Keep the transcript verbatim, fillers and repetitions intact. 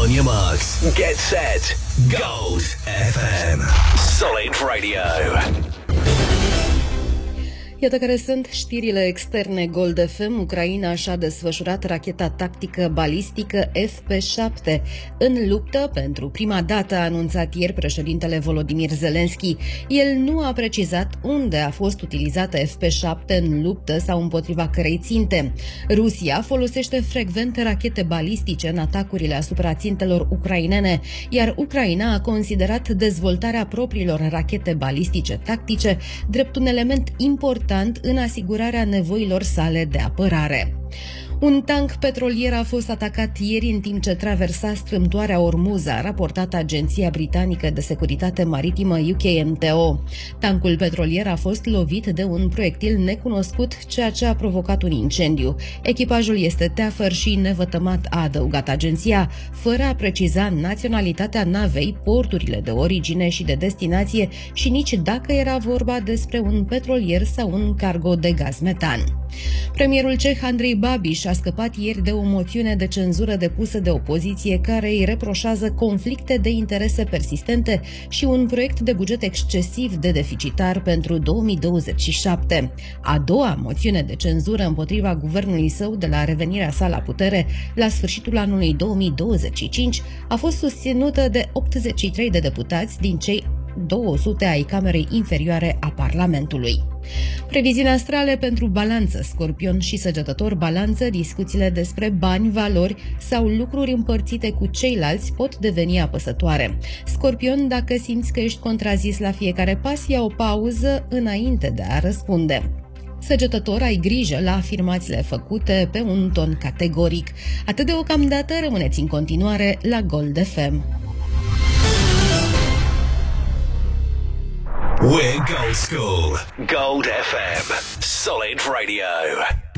on your marks. Get set. Gold F M. Solid Radio. Iată care sunt știrile externe Gold F M. Ucraina și-a desfășurat racheta tactică balistică F P șapte în luptă. Pentru prima dată a anunțat ieri președintele Volodymyr Zelensky. El nu a precizat unde a fost utilizată F P șapte în luptă sau împotriva cărei ținte. Rusia folosește frecvent rachete balistice în atacurile asupra țintelor ucrainene, iar Ucraina a considerat dezvoltarea propriilor rachete balistice tactice drept un element important în asigurarea nevoilor sale de apărare. Un tank petrolier a fost atacat ieri în timp ce traversa strâmtoarea Ormuz, a raportat Agenția Britanică de Securitate Maritimă U K M T O. Tankul petrolier a fost lovit de un proiectil necunoscut, ceea ce a provocat un incendiu. Echipajul este teafăr și nevătămat, a adăugat agenția, fără a preciza naționalitatea navei, porturile de origine și de destinație și nici dacă era vorba despre un petrolier sau un cargo de gaz metan. Premierul ceh Andrei Babiš a scăpat ieri de o moțiune de cenzură depusă de opoziție care îi reproșează conflicte de interese persistente și un proiect de buget excesiv de deficitar pentru două mii douăzeci și șapte. A doua moțiune de cenzură împotriva guvernului său de la revenirea sa la putere la sfârșitul anului două mii douăzeci și cinci a fost susținută de optzeci și trei de deputați din cei două sute ai Camerei Inferioare a Parlamentului. Previziuni astrale pentru Balanță, Scorpion și Săgetător. Balanță, discuțiile despre bani, valori sau lucruri împărțite cu ceilalți pot deveni apăsătoare. Scorpion, dacă simți că ești contrazis la fiecare pas, ia o pauză înainte de a răspunde. Săgetător, ai grijă la afirmațiile făcute pe un ton categoric. Atât deocamdată, rămâneți în continuare la Gold F M. We're Gold School. Gold F M. Solid Radio.